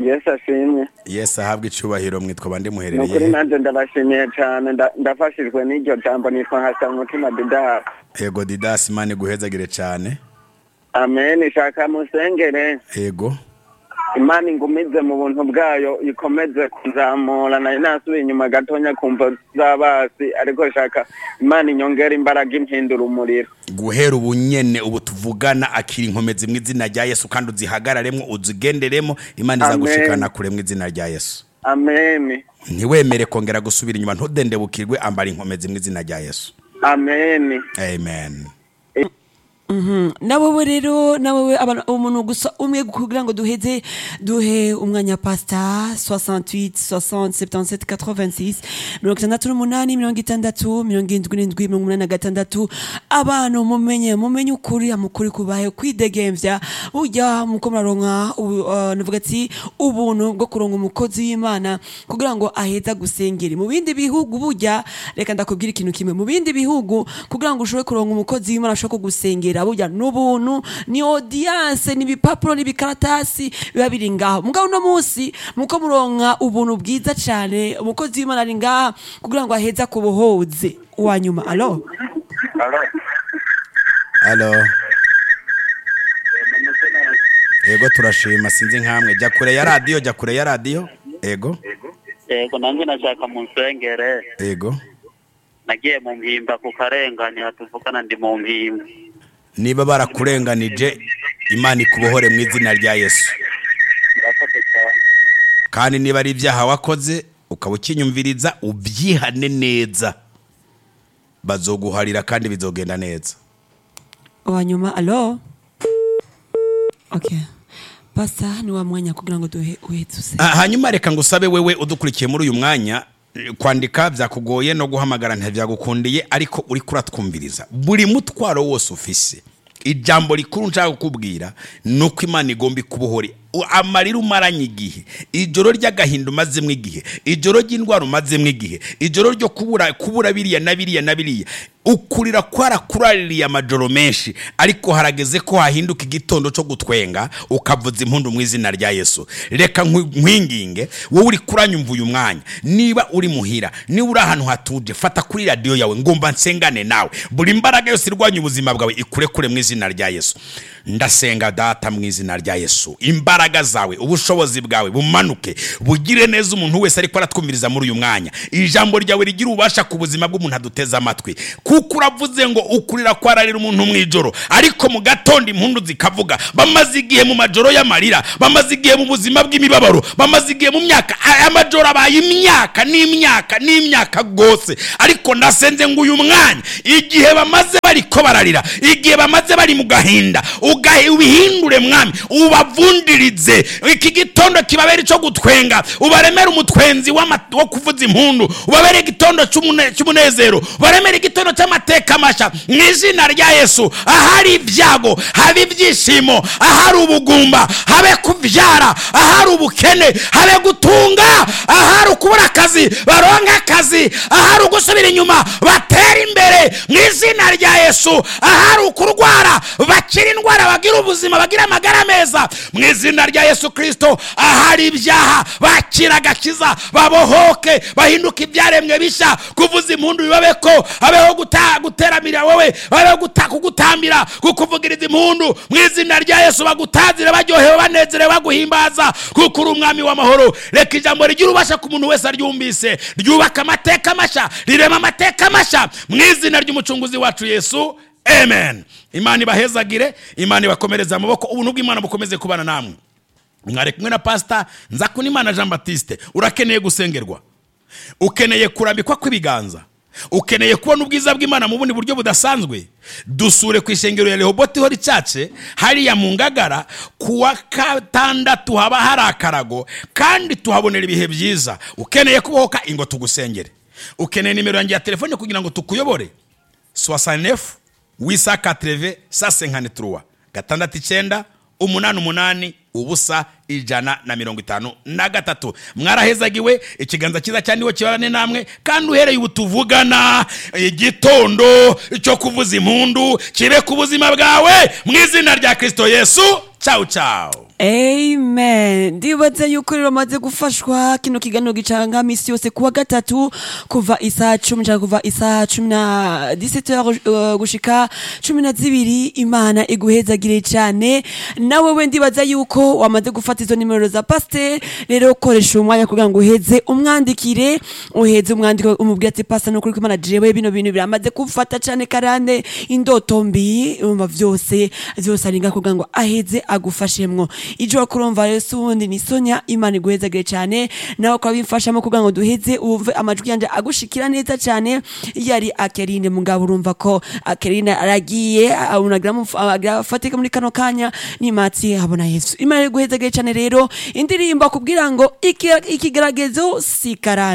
Yes ashimye. Yes ahabwe icubahiro mwitwa bande Nukuri muherereye. nanje ndabashimiye cyane ndafashijwe n'iryo jambo nitwa hasa umutima Didas. Yego Didas Imana guhezagire cyane. Amen shaka musengere. Yego. Imana ingumize mu buntu bwayo ikomeze kuzamura na nasubiye inyuma gatonya kumva zabasi ariko shaka Imana inyongera imbaraga impindura umuriro. Guhera ubunyene ubu tuvugana akiri inkomezi mu izina rya Yesu kandi uzihagararemo uzigenderemo Imana izagushikana kure mu izina rya Yesu. Amen. Ntiwemere kongera gusubira inyuma ntudendebukirwe ambara inkomezi mu izina rya Yesu. Amen. Amen. Nawe rero nawe umuntu gusa umwe kugira ngo duhe umwanya pasta 68 60 77 86 68 abantu mumenye ukuri amukuri kubaye kwidegemvya burya muko muraronka navuga ati ubuntu bwo kuronka umukozi w'Imana kugira ngo aheza gusengera mu bindi bihugu burya reka ndakubwira ikintu kimwe mu bindi bihugu kugira ngo ushobore kuronka umukozi w'Imana ashobora gusengera burya n'ubuntu ni audience ni bipapuro ni bikaratasi biba biri ngaho mugabo no munsi muko muronka ubuntu bwiza cyane umukozi w'Imana ari ngaha kugira ngo aheza kubohoze uwanyuma allo Yego turashima sinzi nkamwe jya kure ya radio yego nanjye nashaka munsengere yego nagiye mu mpimba ku karengane hatuvugana ndi mu mpimba niba barakurenganije Imana ikubohore mu izina rya Yesu kandi niba ari ibyaha wakoze ukaba ukinyumviriza ubyihane neza bazoguharira kandi bizogenda neza wanyuma allo okay pasta ni wa mwanya kugira ngo uhetse hanyuma reka ngusabe wewe udukurikiye muri uyu mwanya kwandika byakugoye no guhamagara ntibyagukundiye ariko uri kuratwumviriza buri mutwaro wose ufise ijambo rikuru nshaka kukubwira nuko Imana igomba kubohore amarira umaranye igihe ijoro ry'agahinda umazemo igihe ijoro ry'indwara umazemo igihe ijoro ryo kubura biriya na biriya ukurira kwarakuraririye amajoro menshi ariko harageze ko hahinduka igitondo cyo gutwenga ukavuza impundu mu izina rya Yesu reka nkwinginge wowe uri kuranyumva uyu mwanya niba uri muhira niba uri ahantu hatuje fata kuri radio yawe ngomba nsengane nawe buri mbaraga yose irwanya ubuzima bwawe ikure kure mu izina rya Yesu ndasenga data mu izina rya Yesu imbaraga zawe ubushobozi bwawe bumanuke bugire neza umuntu wese ariko aratwumviriza muri uyu mwanya ijambo ryawe rigira ubasha ku buzima bw'umuntu aduteza amatwi kuko uravuze ngo ukurira kwararira umuntu mwijoro ariko mu gatondo impundu zikavuga bamaze igihe mu majoro y'amarira bamaze igihe mu buzima bw'imibabaro bamaze igihe mu myaka amajoro abaye imyaka gose ariko ndasenze ngo uyu mwanya igihe bamaze bariko bararira igihe bamaze bari mu gahinda ubihindure mwami ubavundirize iki gitondo kibabera ico gutwenga ubaremera umutwenzi wo kuvuza impundu ubabere igitondo cy'umunezero ubaremera igitondo cy'amateka masha mu izina rya Yesu ahari ibyago habe ibyishimo ahari ubugumba habe kuvyara ahari ubukene habe gutunga ahari ukubura akazi baronka akazi ahari ugusubira inyuma batera imbere mu izina rya Yesu ahari ukurwara bakira indwara bagira ubuzima bagira amagara meza mu izina rya Yesu Kristo ahari ibyaha bakira gakiza babohoke bahinduka ibyaremwe bisha kuvuza impundu bibabeko abeho guteramira wewe babeho kugutambira kukuvugiriza impundu mu izina rya Yesu bagutazire baryohewe banezerewe baguhimbaza kuko uri umwami w'amahoro reka ijambo rigira ubasha ku muntu wese aryumvise ryubaka amateka masha rirema amateka masha mu izina ry'umucunguzi wacu Yesu amen. Imana ibahezagire Imana ibakomereza amaboko ubuntu bw'Imana bukomeze kubana namwe mware kumwe na pastor Nzakunimana Jean Baptiste urakeneye gusengerwa ukeneye kurambikwa kw'ibiganza ukeneye kubona ubwiza bw'Imana mu bundi buryo budasanzwe dusure ku ishengero ya Rehoboth hori cyace hari ya Mungagara kuwa gatandatu haba hari akarago kandi tuhabonera ibihe byiza ukeneye kubohoka ingo tugusengere ukeneye nimero yanjye ya telefone kugira ngo tukuyobore 69 880 153 69 88 ubusa 153 mwarahezagiwe ikiganza cyiza cyane wo kibarane namwe kandi uhereye ubutuvugana igitondo cyo kuvuza impundu kibe ku buzima bwawe mu izina rya Kristo Yesu ciao ciao amen. ndibaza yuko rero amaze gufashwa kino kiganiro gicanga misi yose kuwa gatatu kuva isaha 10 cyangwa kuva isaha 17h gushika 12 Imana iguhezagire cyane nawe we ndibaza yuko wamaze gufata izo nimero za pasteur rero koresha umwanya kugira ngo uheze umwandikire umwandiko umubwira ati pastor no kuri Imana jewe bino bintu biramaze kufata cyane karande indoto mbi umva vyose aringa kugira ngo aheze agufashemwo ijo kurumva rero sundi ni Sonia Imana iguhezagire cyane nawe kwa bimfashamo kugira ngo duheze uve amajwi yanje agushikira neza cyane yari Akerine mugabo urumva ko Akerine aragiye afatika muri kano kanya ni matsi habona Yesu Imana iguhezagire cyane rero indirimbo kubwira ngo ikigeragezo sikarane